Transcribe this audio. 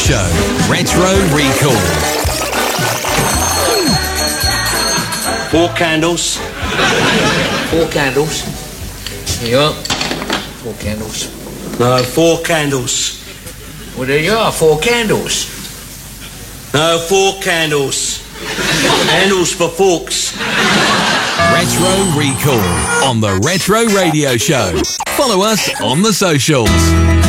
Show. Retro Recall. 4 candles. 4 candles. Here you are. 4 candles. No, 4 candles. Well, there you are, 4 candles. No, 4 candles. Handles for forks. Retro Recall on the Retro Radio Show. Follow us on the socials.